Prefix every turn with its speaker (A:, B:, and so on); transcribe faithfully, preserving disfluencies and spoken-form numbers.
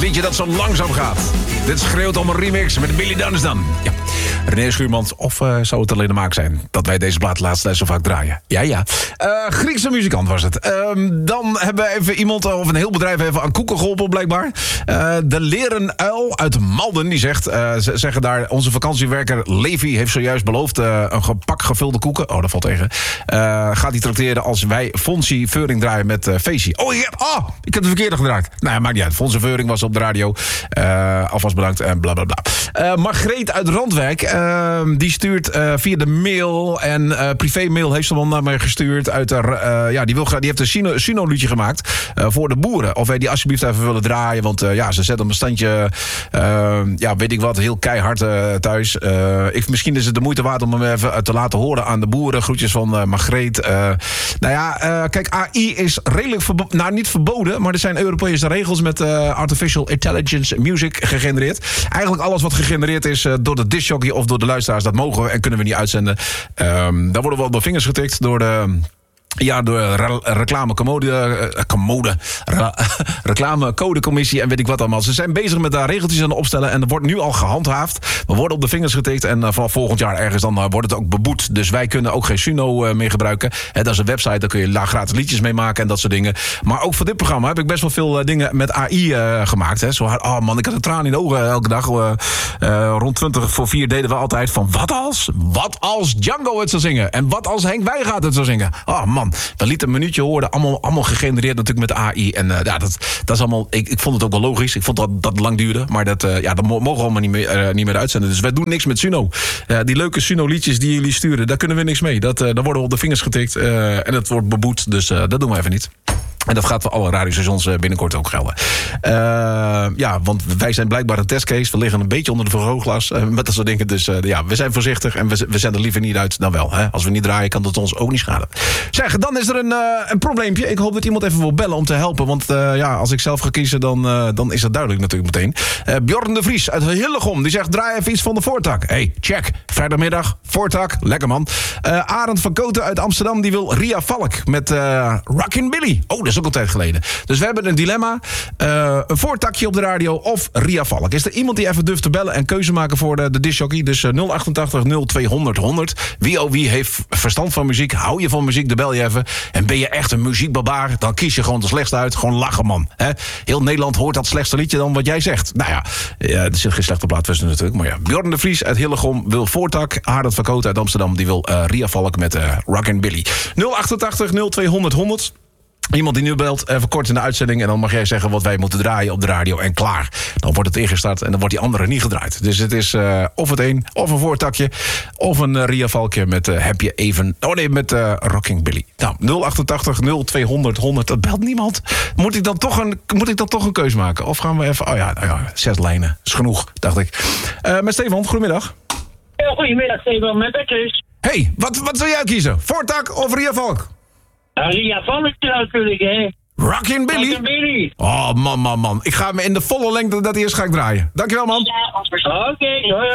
A: liedje dat zo langzaam gaat. Dit schreeuwt om een remix met Billy Dunstan. Ja. René Schuurmans, of uh, zou het alleen de maak zijn dat wij deze plaat laatst zo vaak draaien? Ja, ja. Uh, Griekse muzikant was het. Uh, dan hebben we even iemand, of een heel bedrijf, even aan koeken geholpen blijkbaar. Uh, de Leren Uil uit Malden, die zegt, uh, ze zeggen daar, onze vakantiewerker Levi heeft zojuist beloofd uh, een gepak gevulde koeken. Oh, dat valt tegen. Uh, gaat hij trakteren als wij Fonsie Veuring draaien met uh, Feestie. Oh, ja, oh, ik heb de verkeerde gedraaid. Nou ja, maakt niet uit. Fonsie Veuring was op de radio. Uh, alvast bedankt en bla bla bla. Uh, Margreet uit Randwijk, uh, die stuurt uh, via de mail en uh, privé-mail heeft ze wel naar mij gestuurd. Uit de, uh, ja, die, wil, die heeft een Sino, Sino-liedje gemaakt uh, voor de boeren. Of wij die alsjeblieft even willen draaien, want uh, ja, ze zetten op een standje, uh, ja, weet ik wat, heel keihard uh, thuis. Uh, ik, misschien is het de moeite waard om hem even te laten horen aan de boeren. Groetjes van uh, Margreet. Uh, nou ja, uh, kijk, A I is redelijk verboden, nou niet verboden, maar er zijn Europese regels met uh, Artificial Intelligence Music gegenereerd. Eigenlijk alles wat gegenereerd is uh, door de discjockey of door de luisteraars, dat mogen we en kunnen we niet uitzenden. Um, daar worden we op de vingers getikt door de... Ja, door re- reclamecommode, uh, commode, re- reclamecodecommissie en weet ik wat allemaal. Ze zijn bezig met daar regeltjes aan het opstellen en er wordt nu al gehandhaafd. We worden op de vingers getikt en uh, vanaf volgend jaar ergens dan uh, wordt het ook beboet. Dus wij kunnen ook geen Suno uh, meer gebruiken. He, dat is een website, daar kun je laag gratis liedjes mee maken en dat soort dingen. Maar ook voor dit programma heb ik best wel veel uh, dingen met A I uh, gemaakt. Hè. Zo, oh man, ik had een traan in de ogen uh, elke dag. Uh, uh, rond twintig voor vier deden we altijd van wat als? Wat als Django het zou zingen? En wat als Henk Wijngaard het zou zingen? Oh man. We lieten een minuutje horen, allemaal, allemaal gegenereerd natuurlijk met A I. En uh, ja, dat, dat is allemaal, ik, ik vond het ook wel logisch. Ik vond dat dat lang duurde, maar dat, uh, ja, dat mogen we allemaal niet meer, uh, niet meer uitzenden. Dus wij doen niks met Suno. Uh, die leuke Suno-liedjes die jullie sturen, daar kunnen we niks mee. Dat, uh, daar worden we op de vingers getikt uh, en dat wordt beboet. Dus uh, dat doen we even niet. En dat gaat voor alle radiostations binnenkort ook gelden. Uh, ja, want wij zijn blijkbaar een testcase. We liggen een beetje onder de vergrootglas uh, met dat soort dingen. Dus uh, ja, we zijn voorzichtig en we, we zenden liever niet uit dan wel. Hè? Als we niet draaien, kan dat ons ook niet schaden. Zeg, dan is er een, uh, een probleempje. Ik hoop dat iemand even wil bellen om te helpen. Want uh, ja, als ik zelf ga kiezen, dan, uh, dan is dat duidelijk natuurlijk meteen. Uh, Bjorn de Vries uit Hillegom, die zegt, draai even iets van de Voortak. Hey, check. Vrijdagmiddag, Voortak. Lekker man. Uh, Arend van Koten uit Amsterdam, die wil Ria Valk met uh, Rockin' Billy. Oh, dat is ook al tijd geleden. Dus we hebben een dilemma. Uh, een voortakje op de radio of Ria Valk. Is er iemand die even durft te bellen en keuze maken voor de, de discjockey? Dus uh, nul achtentachtig nul tweehonderd honderd. Wie oh wie heeft verstand van muziek? Hou je van muziek? Dan bel je even. En ben je echt een muziekbarbaar? Dan kies je gewoon de slechtste uit. Gewoon lachen, man. He? Heel Nederland hoort dat slechtste liedje dan wat jij zegt. Nou ja, ja er zit geen slechte plaat tussen natuurlijk. Maar ja, Bjorn de Vries uit Hillegom wil Voortak. Arend van Koten uit Amsterdam, die wil uh, Ria Valk met uh, Rockin' Billy. nul achtentachtig nul tweehonderd honderd. Iemand die nu belt, even kort in de uitzending... en dan mag jij zeggen wat wij moeten draaien op de radio en klaar. Dan wordt het ingestart en dan wordt die andere niet gedraaid. Dus het is uh, of het een, of een voortakje... of een uh, Ria Valkje met uh, heb je even... oh nee, met uh, Rocking Billy. Nou, nul achtentachtig nul tweehonderd honderd, dat belt niemand. Moet ik dan toch een, moet ik dan toch een keus maken? Of gaan we even... oh ja, nou ja zes lijnen, is genoeg, dacht ik. Uh, met Stefan, goedemiddag.
B: Ja, goedemiddag, Stefan, met Bertus.
A: Hey, wat, wat zou jij kiezen? Voortak of Ria Valk?
B: Uh, Ria Valk natuurlijk, hè.
A: Rockin' Billy?
B: Rockin' Billy.
A: Oh, man, man, man. Ik ga me in de volle lengte dat eerst ga ik draaien. Dankjewel, man.
B: Ja, oké, okay, hoi.